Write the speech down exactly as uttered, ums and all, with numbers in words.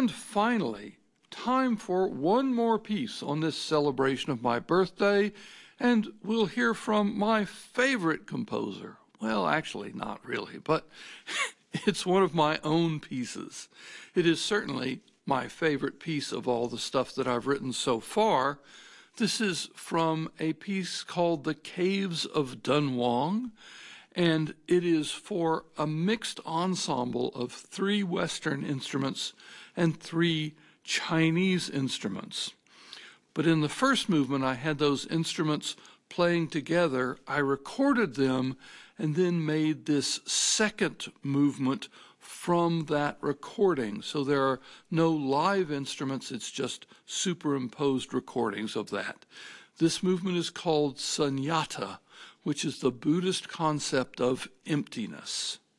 And finally, time for one more piece on this celebration of my birthday, and we'll hear from my favorite composer. Well, actually, not really, but it's one of my own pieces. It is certainly my favorite piece of all the stuff that I've written so far. This is from a piece called The Caves of Dunhuang, and it is for a mixed ensemble of three Western instruments and three Chinese instruments. But in the first movement, I had those instruments playing together. I recorded them and then made this second movement from that recording. So there are no live instruments, it's just superimposed recordings of that. This movement is called Sunyata, which is the Buddhist concept of emptiness.